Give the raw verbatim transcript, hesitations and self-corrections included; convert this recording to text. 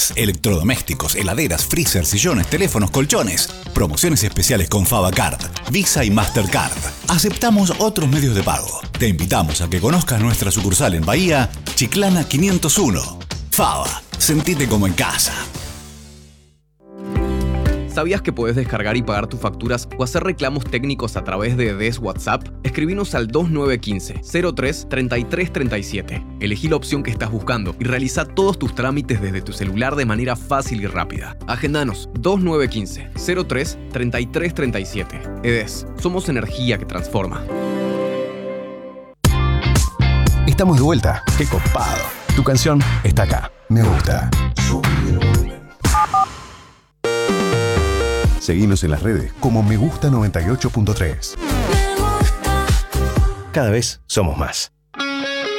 Lavavaras, electrodomésticos, heladeras, freezer, sillones, teléfonos, colchones. Promociones especiales con Favacard, Visa y Mastercard. Aceptamos otros medios de pago. Te invitamos a que conozcas nuestra sucursal en Bahía, Chiclana quinientos uno. Fava, sentite como en casa. ¿Sabías que podés descargar y pagar tus facturas o hacer reclamos técnicos a través de D E S WhatsApp? Escribinos al dos nueve uno cinco, cero tres, treinta y tres treinta y siete. Elegí la opción que estás buscando y realiza todos tus trámites desde tu celular de manera fácil y rápida. Agendanos dos nueve uno cinco, cero tres, treinta y tres treinta y siete. E D E S, somos energía que transforma. Estamos de vuelta. ¡Qué copado! Tu canción está acá. Me gusta. Seguinos en las redes como Me Gusta noventa y ocho punto tres. Cada vez somos más.